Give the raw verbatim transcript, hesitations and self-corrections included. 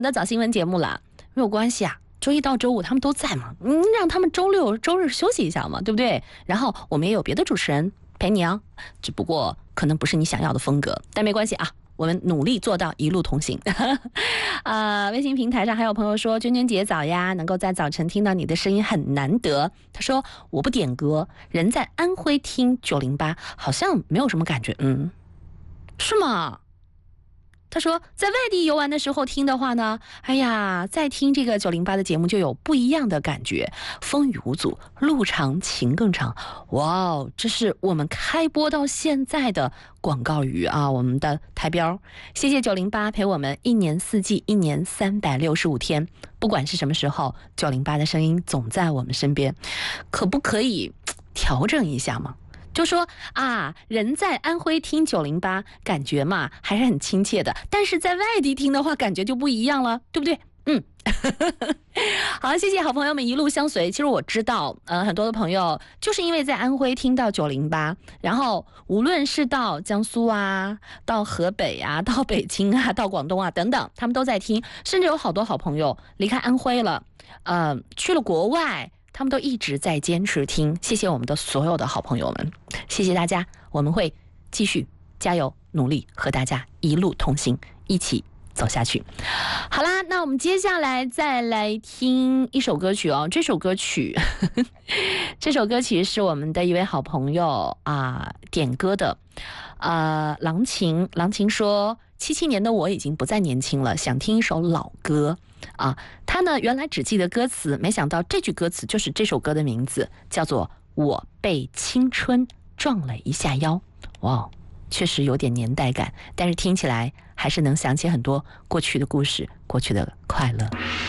的早新闻节目了，没有关系啊。周一到周五他们都在嘛，嗯，让他们周六周日休息一下嘛，对不对？然后我们也有别的主持人陪你啊，只不过可能不是你想要的风格，但没关系啊，我们努力做到一路同行。啊、呃，微信平台上还有朋友说，娟娟姐早呀，能够在早晨听到你的声音很难得。他说我不点歌，人在安徽听九零八，好像没有什么感觉，嗯，是吗？他说在外地游玩的时候听的话呢，哎呀，再听这个九零八的节目就有不一样的感觉，风雨无阻，路长情更长。哇哦，这是我们开播到现在的广告语啊，我们的台标。谢谢九零八陪我们一年四季，一年三百六十五天，不管是什么时候，九零八的声音总在我们身边。可不可以调整一下吗？就说啊，人在安徽听九零八，感觉嘛还是很亲切的，但是在外地听的话，感觉就不一样了，对不对？嗯，好，谢谢好朋友们一路相随。其实我知道，呃，很多的朋友就是因为在安徽听到九零八，然后无论是到江苏啊，到河北啊，到北京啊，到广东啊等等，他们都在听，甚至有好多好朋友离开安徽了，呃，去了国外。他们都一直在坚持听，谢谢我们的所有的好朋友们，谢谢大家，我们会继续加油努力，和大家一路同行，一起走下去。好啦，那我们接下来再来听一首歌曲哦，这首歌曲呵呵这首歌曲是我们的一位好朋友啊点歌的，呃，郎琴，郎琴说七七年的我已经不再年轻了，想听一首老歌啊。他呢原来只记得歌词，没想到这句歌词就是这首歌的名字，叫做我被青春撞了一下腰。哇，确实有点年代感，但是听起来还是能想起很多过去的故事，过去的快乐。